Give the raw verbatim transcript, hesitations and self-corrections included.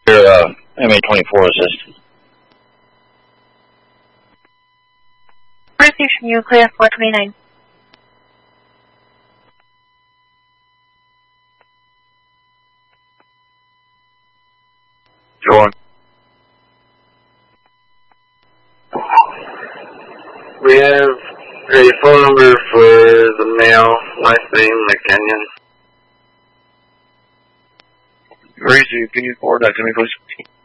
Your uh, M A twenty-four assist. First station, you clear four twenty-nine. John. We have a phone number for the male, last name McKenyon. Gracie, can you forward that to me, please?